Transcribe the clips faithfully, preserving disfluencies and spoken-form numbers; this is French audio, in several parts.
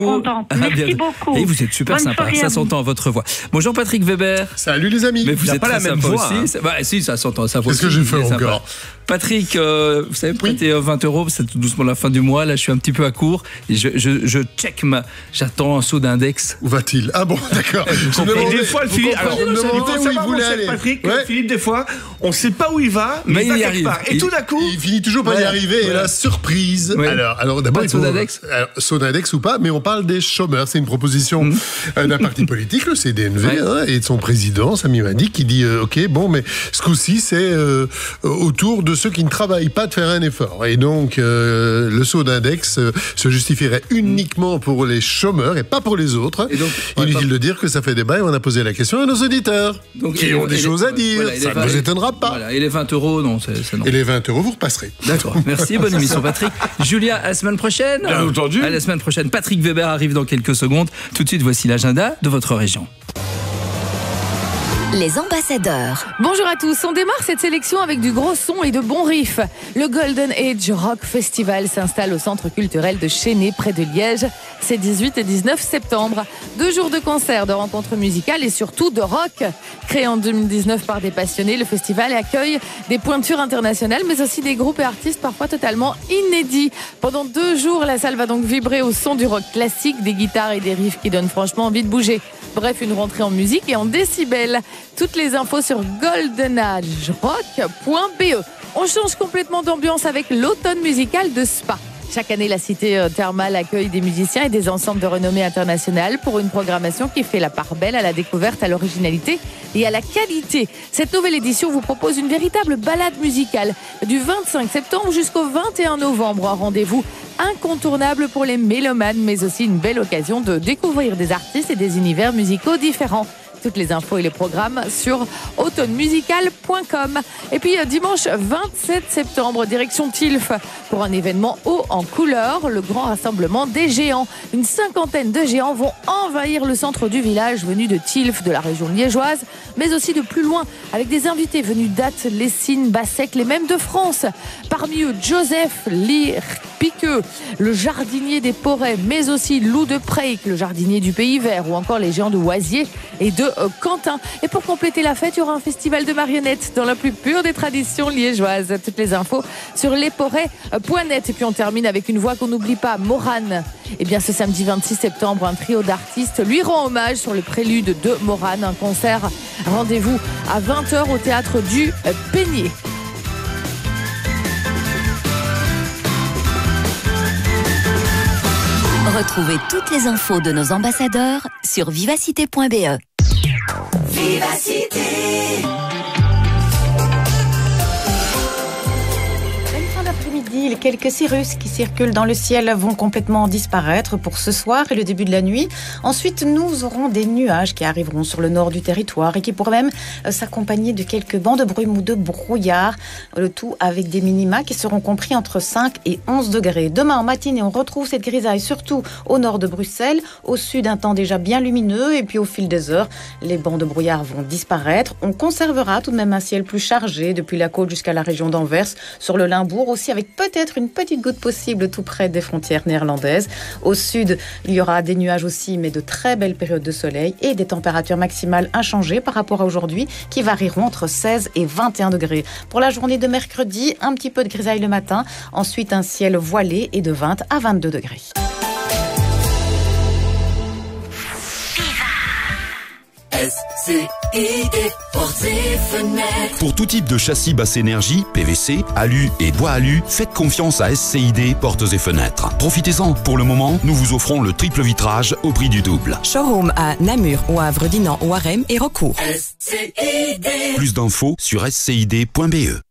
Contente. Ah, Merci bien. beaucoup. Et vous êtes super Bonne sympa, soirée à ça vous. s'entend à votre voix. Bonjour Patrick Weber. Salut les amis. Mais vous Il a êtes pas très la même sympa voix, aussi. hein. C'est- Bah, si, ça s'entend, sa voix Qu'est-ce que aussi, j'ai fait il est sympa. encore ? Patrick, euh, vous savez, prêter vingt euros, c'est tout doucement la fin du mois. Là, je suis un petit peu à court. Et je, je, je check ma. J'attends un saut d'index. Où va-t-il ? Ah bon, d'accord. Je me Et demandais- des fois, le vous Philippe, comprenez, alors, je me il faut demandais où il savoir, mon voulait cher aller. Patrick, que Ouais. Philippe, des fois, on ne sait pas où il va, mais, Mais il il va y quelque arrive. part. Et Il- tout d'un coup, Il finit toujours par y Voilà. arriver et Voilà. la surprise. Ouais. Alors, alors d'abord, Pas il de faut saut d'index alors, saut d'index ou pas, mais on parle des chômeurs. C'est une proposition euh, d'un parti politique, le C D N V, Ouais. hein, et de son président, Sami Madi, qui dit euh, ok, bon, mais ce coup-ci, c'est euh, autour de ceux qui ne travaillent pas de faire un effort. Et donc, euh, le saut d'index euh, se justifierait uniquement pour les chômeurs et pas pour les autres. Et donc, Inutile de dire que ça fait débat et on a posé la question à nos auditeurs Donc, qui et- ont des et- choses à dire. voilà, et Ça les ne vingt- vous étonnera pas. Voilà, et les vingt euros, non, c'est c'est non. Et les vingt euros, vous repasserez. D'accord, merci, bonne émission Patrick. Julia, à la semaine prochaine. Bien entendu. À la semaine prochaine. Patrick Weber arrive dans quelques secondes. Tout de suite, voici l'agenda de votre région. Les ambassadeurs. Bonjour à tous, on démarre cette sélection avec du gros son et de bons riffs. Le Golden Age Rock Festival s'installe au centre culturel de Chénet, près de Liège. C'est dix-huit et dix-neuf septembre. Deux jours de concerts, de rencontres musicales et surtout de rock. Créé en deux mille dix-neuf par des passionnés, le festival accueille des pointures internationales, mais aussi des groupes et artistes parfois totalement inédits. Pendant deux jours, la salle va donc vibrer au son du rock classique, des guitares et des riffs qui donnent franchement envie de bouger. Bref, une rentrée en musique et en décibels. Toutes les infos sur golden age rock point b e. On change complètement d'ambiance avec l'automne musical de Spa. Chaque année, la cité thermale accueille des musiciens et des ensembles de renommée internationale pour une programmation qui fait la part belle à la découverte, à l'originalité et à la qualité. Cette nouvelle édition vous propose une véritable balade musicale du vingt-cinq septembre jusqu'au vingt et un novembre. Un rendez-vous incontournable pour les mélomanes, mais aussi une belle occasion de découvrir des artistes et des univers musicaux différents. Toutes les infos et les programmes sur automne musical point com. Et puis dimanche vingt-sept septembre, direction Tilf pour un événement haut en couleur, le grand rassemblement des géants. Une cinquantaine de géants vont envahir le centre du village venu de Tilf, de la région liégeoise, mais aussi de plus loin, avec des invités venus d'Ath, Lessines, Bassec, les mêmes de France. Parmi eux, Joseph Lire-Piqueux, le jardinier des Porets, mais aussi Lou de Preik, le jardinier du Pays Vert, ou encore les géants de Oisier et de euh, Quentin. Et pour compléter la fête, il y aura un festival de marionnettes dans la plus pure des traditions liégeoises. Toutes les infos sur lesporets point net. Et puis on termine avec une voix qu'on n'oublie pas, Morane. Et bien ce samedi vingt-six septembre, un trio d'artistes lui rend hommage sur le prélude de Morane. Un concert, rendez-vous à vingt heures au théâtre du Peigné. Retrouvez toutes les infos de nos ambassadeurs sur vivacité point b e. Vivacité. Après-midi, les quelques cirrus qui circulent dans le ciel vont complètement disparaître pour ce soir et le début de la nuit. Ensuite, nous aurons des nuages qui arriveront sur le nord du territoire et qui pourraient même euh, s'accompagner de quelques bancs de brume ou de brouillard. Le tout avec des minima qui seront compris entre cinq et onze degrés. Demain en matinée, on retrouve cette grisaille surtout au nord de Bruxelles. Au sud, un temps déjà bien lumineux et puis au fil des heures, les bancs de brouillard vont disparaître. On conservera tout de même un ciel plus chargé depuis la côte jusqu'à la région d'Anvers, sur le Limbourg aussi, avec peut-être une petite goutte possible tout près des frontières néerlandaises. Au sud, il y aura des nuages aussi, mais de très belles périodes de soleil et des températures maximales inchangées par rapport à aujourd'hui, qui varieront entre seize et vingt et un degrés. Pour la journée de mercredi, un petit peu de grisaille le matin, ensuite un ciel voilé et de vingt à vingt-deux degrés. S C I D Portes et Fenêtres. Pour tout type de châssis basse énergie, P V C, alu et bois alu, faites confiance à S C I D Portes et Fenêtres. Profitez-en. Pour le moment, nous vous offrons le triple vitrage au prix du double. Showroom à Namur, Wavre, Dinan, Warem et Recourt. S C I D. Plus d'infos sur s c i d point b e.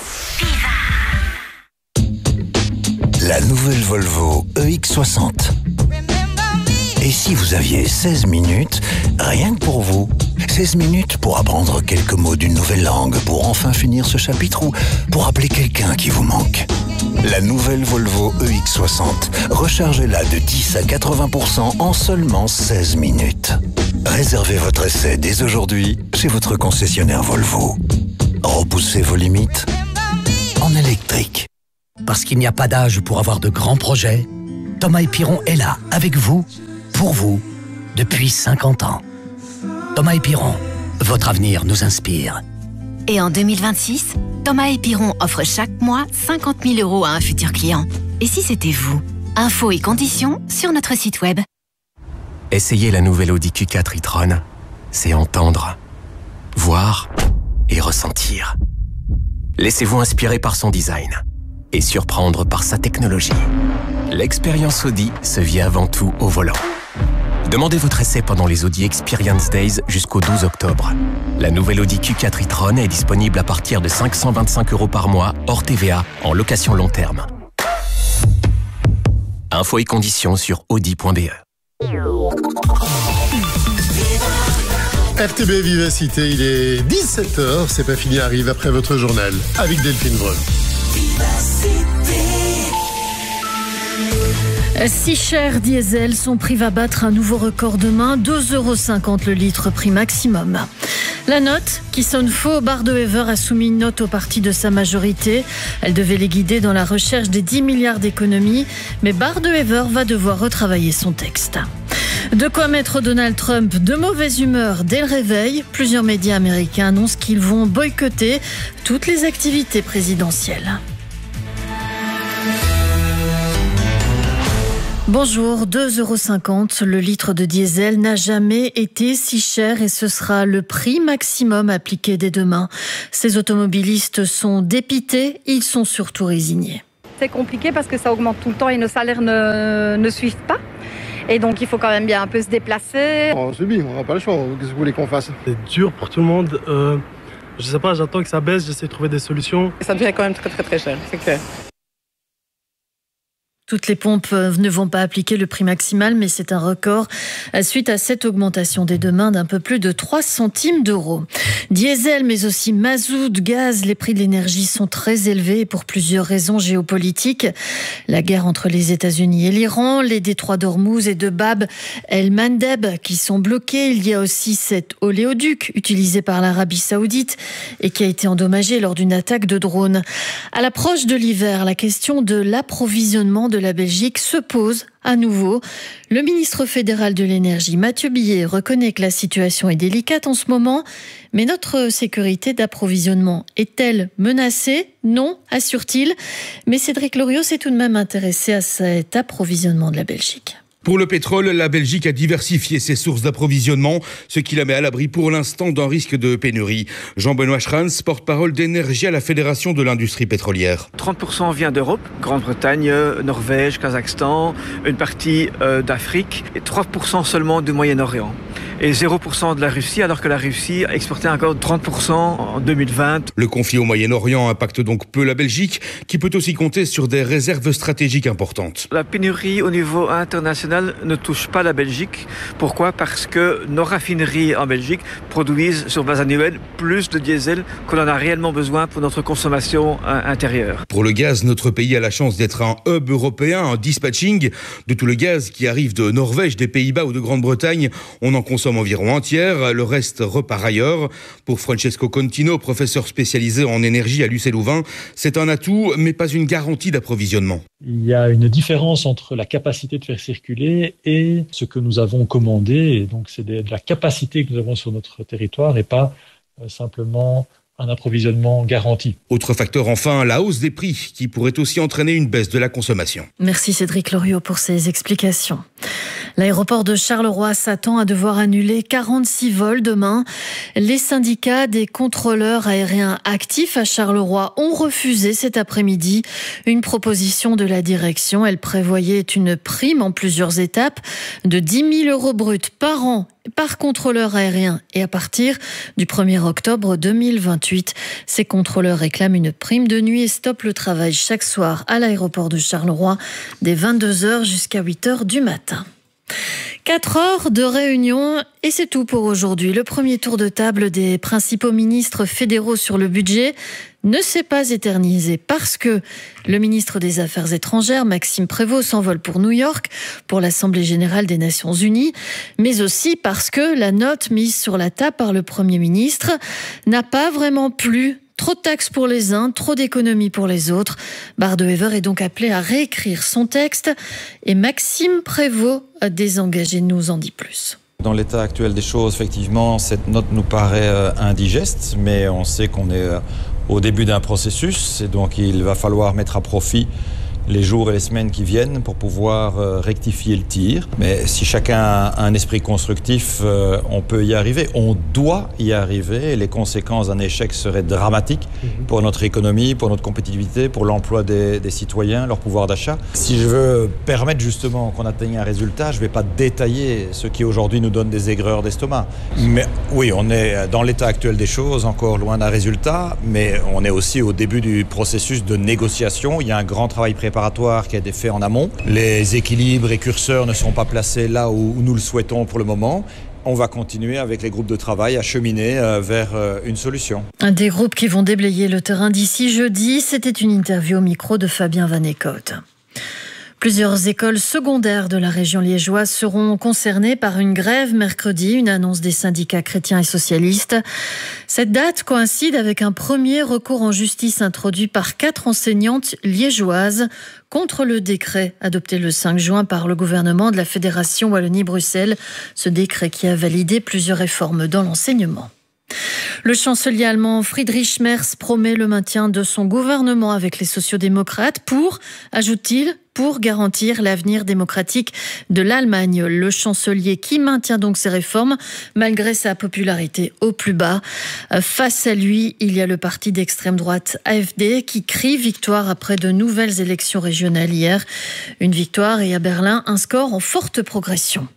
La nouvelle Volvo E X soixante. Et si vous aviez seize minutes, rien que pour vous, seize minutes pour apprendre quelques mots d'une nouvelle langue, pour enfin finir ce chapitre ou pour appeler quelqu'un qui vous manque. La nouvelle Volvo E X soixante, rechargez-la de dix à quatre-vingts pour cent en seulement seize minutes. Réservez votre essai dès aujourd'hui chez votre concessionnaire Volvo. Repoussez vos limites en électrique. Parce qu'il n'y a pas d'âge pour avoir de grands projets, Thomas et Piron est là, avec vous, pour vous, depuis cinquante ans. Thomas et Piron, votre avenir nous inspire. Et en deux mille vingt-six, Thomas et Piron offre chaque mois cinquante mille euros à un futur client. Et si c'était vous? Infos et conditions sur notre site web. Essayez la nouvelle Audi Q quatre e-tron. C'est entendre, voir et ressentir. Laissez-vous inspirer par son design et surprendre par sa technologie. L'expérience Audi se vit avant tout au volant. Demandez votre essai pendant les Audi Experience Days jusqu'au douze octobre. La nouvelle Audi Q quatre e-tron est disponible à partir de cinq cent vingt-cinq euros par mois, hors T V A, en location long terme. Infos et conditions sur audi point b e. R T B Vivacité, il est dix-sept heures, c'est pas fini, arrive après votre journal, avec Delphine Vreux. Si cher diesel, son prix va battre un nouveau record demain, deux euros cinquante le litre prix maximum. La note, qui sonne faux, Bart de Wever a soumis une note au parti de sa majorité. Elle devait les guider dans la recherche des dix milliards d'économies, mais Bart de Wever va devoir retravailler son texte. De quoi mettre Donald Trump de mauvaise humeur dès le réveil. Plusieurs médias américains annoncent qu'ils vont boycotter toutes les activités présidentielles. Bonjour, deux euros cinquante, le litre de diesel n'a jamais été si cher et ce sera le prix maximum appliqué dès demain. Ces automobilistes sont dépités, ils sont surtout résignés. C'est compliqué parce que ça augmente tout le temps et nos salaires ne, ne suivent pas. Et donc il faut quand même bien un peu se déplacer. On subit, on n'a pas le choix, qu'est-ce que vous voulez qu'on fasse? C'est dur pour tout le monde, euh, je sais pas, j'attends que ça baisse, j'essaie de trouver des solutions. Ça devient quand même très très très cher, c'est clair. Toutes les pompes ne vont pas appliquer le prix maximal, mais c'est un record suite à cette augmentation dès demain d'un peu plus de trois centimes d'euros. Diesel, mais aussi mazout, gaz, les prix de l'énergie sont très élevés pour plusieurs raisons géopolitiques. La guerre entre les États-Unis et l'Iran, les détroits d'Ormuz et de Bab el-Mandeb qui sont bloqués. Il y a aussi cet oléoduc utilisé par l'Arabie Saoudite et qui a été endommagé lors d'une attaque de drone. À l'approche de l'hiver, la question de l'approvisionnement de de la Belgique se pose à nouveau. Le ministre fédéral de l'énergie, Mathieu Billet, reconnaît que la situation est délicate en ce moment, mais notre sécurité d'approvisionnement est-elle menacée? Non, assure-t-il. Mais Cédric Loriot s'est tout de même intéressé à cet approvisionnement de la Belgique. Pour le pétrole, la Belgique a diversifié ses sources d'approvisionnement, ce qui la met à l'abri pour l'instant d'un risque de pénurie. Jean-Benoît Schrans, porte-parole d'énergie à la Fédération de l'industrie pétrolière. trente pour cent vient d'Europe, Grande-Bretagne, Norvège, Kazakhstan, une partie euh, d'Afrique et trois pour cent seulement du Moyen-Orient. Et zéro pour cent de la Russie, alors que la Russie exportait encore trente pour cent en deux mille vingt. Le conflit au Moyen-Orient impacte donc peu la Belgique, qui peut aussi compter sur des réserves stratégiques importantes. La pénurie au niveau international ne touche pas la Belgique. Pourquoi? Parce que nos raffineries en Belgique produisent sur base annuelle plus de diesel qu'on en a réellement besoin pour notre consommation intérieure. Pour le gaz, notre pays a la chance d'être un hub européen, un dispatching de tout le gaz qui arrive de Norvège, des Pays-Bas ou de Grande-Bretagne. On en consomme environ un tiers, le reste repart ailleurs. Pour Francesco Contino, professeur spécialisé en énergie à l'U C Louvain, c'est un atout, mais pas une garantie d'approvisionnement. Il y a une différence entre la capacité de faire circuler et ce que nous avons commandé. Et donc, c'est de la capacité que nous avons sur notre territoire et pas euh, simplement un approvisionnement garanti. Autre facteur enfin, la hausse des prix qui pourrait aussi entraîner une baisse de la consommation. Merci Cédric Loriot pour ces explications. L'aéroport de Charleroi s'attend à devoir annuler quarante-six vols demain. Les syndicats des contrôleurs aériens actifs à Charleroi ont refusé cet après-midi une proposition de la direction. Elle prévoyait une prime en plusieurs étapes de dix mille euros bruts par an par contrôleur aérien et à partir du premier octobre deux mille vingt-huit. Ces contrôleurs réclament une prime de nuit et stoppent le travail chaque soir à l'aéroport de Charleroi dès vingt-deux heures jusqu'à huit heures du matin. Quatre heures de réunion et c'est tout pour aujourd'hui. Le premier tour de table des principaux ministres fédéraux sur le budget ne s'est pas éternisé parce que le ministre des Affaires étrangères, Maxime Prévost, s'envole pour New York pour l'Assemblée générale des Nations Unies, mais aussi parce que la note mise sur la table par le Premier ministre n'a pas vraiment plu Trop de taxes pour les uns, trop d'économies pour les autres. Bardewever est donc appelé à réécrire son texte et Maxime Prévost, désengagé, nous en dit plus. Dans l'état actuel des choses, effectivement, cette note nous paraît euh, indigeste, mais on sait qu'on est euh, au début d'un processus et donc il va falloir mettre à profit les jours et les semaines qui viennent pour pouvoir euh, rectifier le tir. Mais si chacun a un esprit constructif, euh, on peut y arriver. On doit y arriver. Les conséquences d'un échec seraient dramatiques mmh. pour notre économie, pour notre compétitivité, pour l'emploi des, des citoyens, leur pouvoir d'achat. Si je veux permettre justement qu'on atteigne un résultat, je ne vais pas détailler ce qui aujourd'hui nous donne des aigreurs d'estomac. Mais oui, on est dans l'état actuel des choses, encore loin d'un résultat, mais on est aussi au début du processus de négociation. Il y a un grand travail préparatoire qui a été fait en amont. Les équilibres et curseurs ne sont pas placés là où nous le souhaitons pour le moment. On va continuer avec les groupes de travail à cheminer vers une solution. Des groupes qui vont déblayer le terrain d'ici jeudi. C'était une interview au micro de Fabien Van Eekhout. Plusieurs écoles secondaires de la région liégeoise seront concernées par une grève mercredi, une annonce des syndicats chrétiens et socialistes. Cette date coïncide avec un premier recours en justice introduit par quatre enseignantes liégeoises contre le décret adopté le cinq juin par le gouvernement de la Fédération Wallonie-Bruxelles. Ce décret qui a validé plusieurs réformes dans l'enseignement. Le chancelier allemand Friedrich Merz promet le maintien de son gouvernement avec les sociodémocrates pour, ajoute-t-il, pour garantir l'avenir démocratique de l'Allemagne. Le chancelier qui maintient donc ses réformes malgré sa popularité au plus bas. Face à lui, il y a le parti d'extrême droite A F D qui crie victoire après de nouvelles élections régionales hier. Une victoire et à Berlin, un score en forte progression.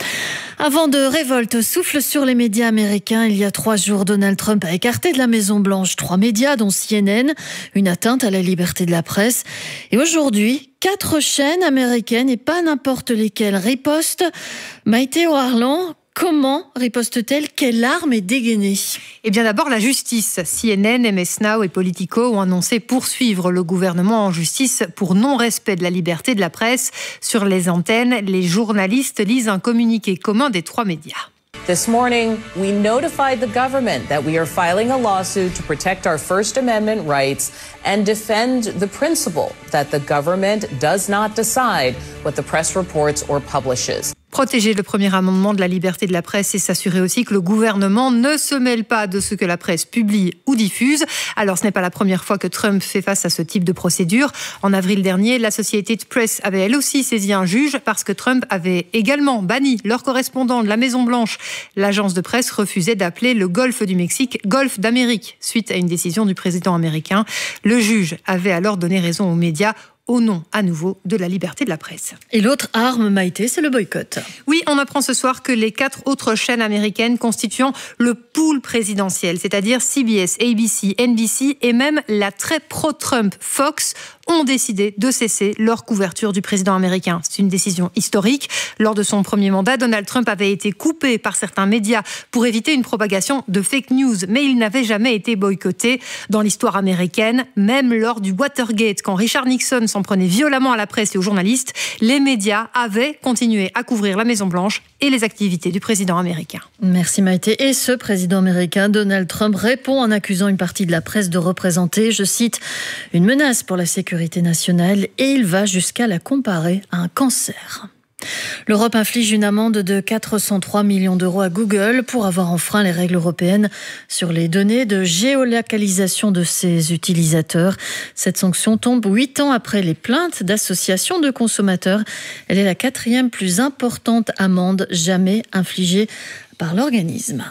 Avant de révolte souffle sur les médias américains, il y a trois jours, Donald Trump a écarté de la Maison-Blanche trois médias, dont C N N, une atteinte à la liberté de la presse. Et aujourd'hui, quatre chaînes américaines, et pas n'importe lesquelles, ripostent. Maïté O'Harlan, comment riposte-t-elle? Quelle arme est dégainée? Eh bien d'abord la justice. C N N, M S Now et Politico ont annoncé poursuivre le gouvernement en justice pour non-respect de la liberté de la presse. Sur les antennes, les journalistes lisent un communiqué commun des trois médias. This morning, we notified the government that we are filing a lawsuit to protect our First Amendment rights and defend the principle that the government does not decide what the press reports or publishes. Protéger le premier amendement de la liberté de la presse et s'assurer aussi que le gouvernement ne se mêle pas de ce que la presse publie ou diffuse. Alors ce n'est pas la première fois que Trump fait face à ce type de procédure. En avril dernier, l'Associated Press avait elle aussi saisi un juge parce que Trump avait également banni leur correspondant de la Maison-Blanche. L'agence de presse refusait d'appeler le golfe du Mexique golfe d'Amérique suite à une décision du président américain. Le juge avait alors donné raison aux médias au nom, à nouveau, de la liberté de la presse. Et l'autre arme, Maïté, c'est le boycott. Oui, on apprend ce soir que les quatre autres chaînes américaines constituant le pool présidentiel, c'est-à-dire C B S, A B C, N B C et même la très pro-Trump Fox, ont décidé de cesser leur couverture du président américain. C'est une décision historique. Lors de son premier mandat, Donald Trump avait été coupé par certains médias pour éviter une propagation de fake news, mais il n'avait jamais été boycotté dans l'histoire américaine, même lors du Watergate, quand Richard Nixon s'en prenait violemment à la presse et aux journalistes, les médias avaient continué à couvrir la Maison-Blanche et les activités du président américain. Merci Maïté. Et ce président américain, Donald Trump, répond en accusant une partie de la presse de représenter, je cite, une menace pour la sécurité nationale et il va jusqu'à la comparer à un cancer. L'Europe inflige une amende de quatre cent trois millions d'euros à Google pour avoir enfreint les règles européennes sur les données de géolocalisation de ses utilisateurs. Cette sanction tombe huit ans après les plaintes d'associations de consommateurs. Elle est la quatrième plus importante amende jamais infligée par l'organisme.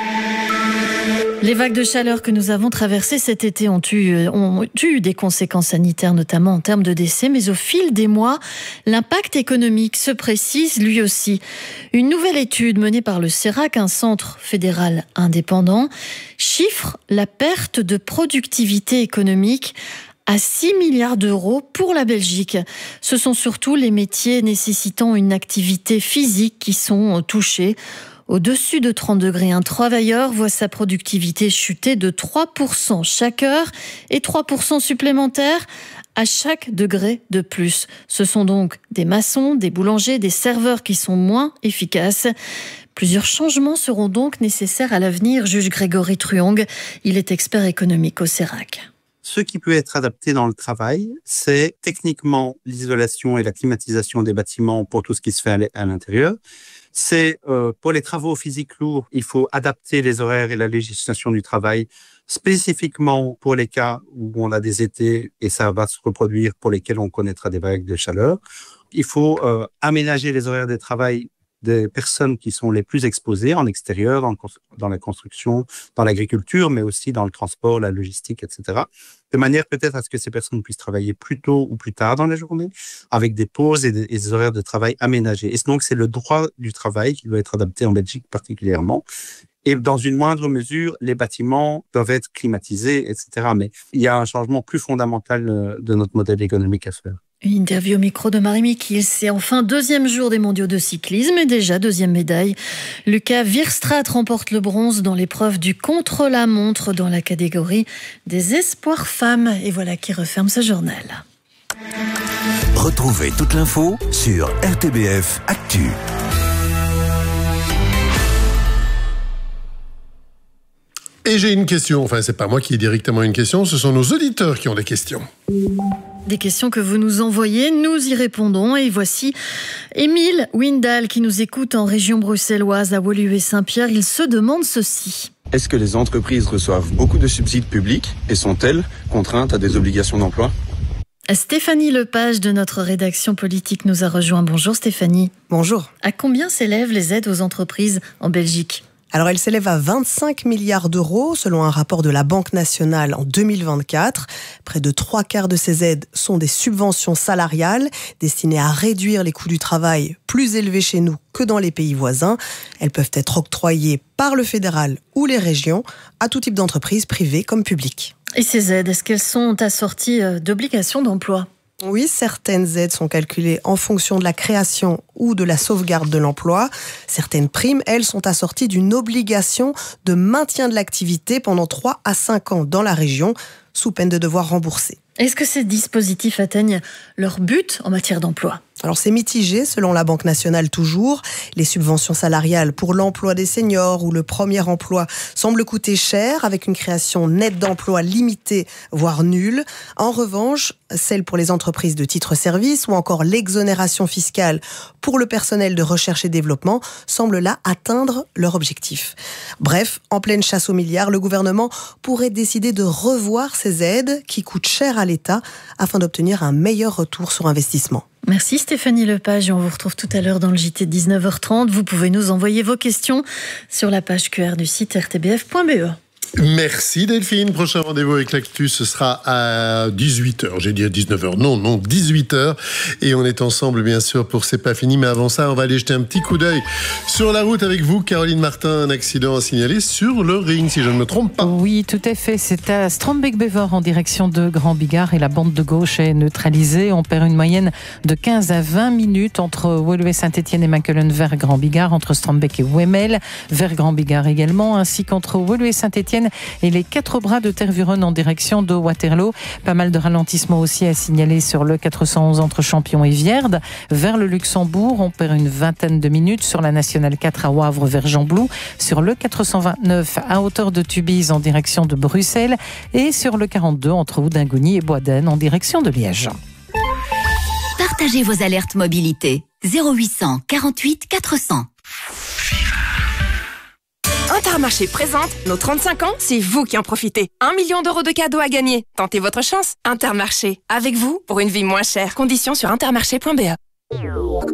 Les vagues de chaleur que nous avons traversées cet été ont eu, ont eu des conséquences sanitaires, notamment en termes de décès, mais au fil des mois, l'impact économique se précise lui aussi. Une nouvelle étude menée par le CERAC, un centre fédéral indépendant, chiffre la perte de productivité économique à six milliards d'euros pour la Belgique. Ce sont surtout les métiers nécessitant une activité physique qui sont touchés. Au-dessus de trente degrés, un travailleur voit sa productivité chuter de trois pour cent chaque heure et trois pour cent supplémentaires à chaque degré de plus. Ce sont donc des maçons, des boulangers, des serveurs qui sont moins efficaces. Plusieurs changements seront donc nécessaires à l'avenir, juge Grégory Truong. Il est expert économique au CERAC. Ce qui peut être adapté dans le travail, c'est techniquement l'isolation et la climatisation des bâtiments pour tout ce qui se fait à l'intérieur. C'est euh, pour les travaux physiques lourds, il faut adapter les horaires et la législation du travail spécifiquement pour les cas où on a des étés et ça va se reproduire pour lesquels on connaîtra des vagues de chaleur. Il faut euh, aménager les horaires de travail des personnes qui sont les plus exposées en extérieur, dans, le, dans la construction, dans l'agriculture, mais aussi dans le transport, la logistique, et cetera. De manière peut-être à ce que ces personnes puissent travailler plus tôt ou plus tard dans la journée, avec des pauses et des, et des horaires de travail aménagés. Et donc, c'est le droit du travail qui doit être adapté en Belgique particulièrement. Et dans une moindre mesure, les bâtiments doivent être climatisés, et cetera. Mais il y a un changement plus fondamental de notre modèle économique à faire. Une interview au micro de Marie Mikil. C'est enfin deuxième jour des mondiaux de cyclisme et déjà deuxième médaille. Lucas Wierstraat remporte le bronze dans l'épreuve du contre-la-montre dans la catégorie des espoirs femmes. Et voilà qui referme ce journal. Retrouvez toute l'info sur R T B F Actu. Et j'ai une question, enfin c'est pas moi qui ai directement une question, ce sont nos auditeurs qui ont des questions. Des questions que vous nous envoyez, nous y répondons. Et voici Émile Windal qui nous écoute en région bruxelloise à Woluwe-Saint-Pierre. Il se demande ceci. Est-ce que les entreprises reçoivent beaucoup de subsides publics et sont-elles contraintes à des obligations d'emploi ? Stéphanie Lepage de notre rédaction politique nous a rejoint. Bonjour Stéphanie. Bonjour. À combien s'élèvent les aides aux entreprises en Belgique ? Alors, elle s'élève à vingt-cinq milliards d'euros, selon un rapport de la Banque nationale en deux mille vingt-quatre. Près de trois quarts de ces aides sont des subventions salariales destinées à réduire les coûts du travail plus élevés chez nous que dans les pays voisins. Elles peuvent être octroyées par le fédéral ou les régions à tout type d'entreprise, privée comme publique. Et ces aides, est-ce qu'elles sont assorties d'obligations d'emploi ? Oui, certaines aides sont calculées en fonction de la création ou de la sauvegarde de l'emploi. Certaines primes, elles, sont assorties d'une obligation de maintien de l'activité pendant trois à cinq ans dans la région, sous peine de devoir rembourser. Est-ce que ces dispositifs atteignent leur but en matière d'emploi ? Alors c'est mitigé selon la Banque nationale toujours. Les subventions salariales pour l'emploi des seniors ou le premier emploi semblent coûter cher avec une création nette d'emplois limitée, voire nulle. En revanche, celle pour les entreprises de titre-service ou encore l'exonération fiscale pour le personnel de recherche et développement semblent là atteindre leur objectif. Bref, en pleine chasse aux milliards, le gouvernement pourrait décider de revoir ces aides qui coûtent cher à l'État afin d'obtenir un meilleur retour sur investissement. Merci Stéphanie Lepage et on vous retrouve tout à l'heure dans le J T de dix-neuf heures trente. Vous pouvez nous envoyer vos questions sur la page Q R du site r t b f point b e. Merci Delphine. Prochain rendez-vous avec l'actu, ce sera à dix-huit heures. J'ai dit à dix-neuf heures. Non, non, dix-huit heures. Et on est ensemble, bien sûr, pour C'est pas fini. Mais avant ça, on va aller jeter un petit coup d'œil sur la route avec vous, Caroline Martin. Un accident à signaler sur le ring, si je ne me trompe pas. Oui, tout à fait. C'est à Strombeek-Bever en direction de Grand Bigard et la bande de gauche est neutralisée. On perd une moyenne de quinze à vingt minutes entre Woluwe-Saint-Étienne et Makelen vers Grand Bigard, entre Strombeek et Wemmel vers Grand Bigard également, ainsi qu'entre Woluwe-Saint-Étienne et les quatre bras de Tervuren en direction de Waterloo. Pas mal de ralentissements aussi à signaler sur le quatre cent onze entre Champion et Vierde. Vers le Luxembourg, on perd une vingtaine de minutes sur la Nationale quatre à Wavre vers Gembloux, sur le quatre cent vingt-neuf à hauteur de Tubize en direction de Bruxelles et sur le quarante-deux entre Oudingouni et Boisden en direction de Liège. Partagez vos alertes mobilité. zéro huit cent quarante-huit quatre cents. Intermarché présente nos trente-cinq ans, c'est vous qui en profitez. Un million d'euros de cadeaux à gagner. Tentez votre chance. Intermarché, avec vous pour une vie moins chère. Conditions sur intermarché point b e.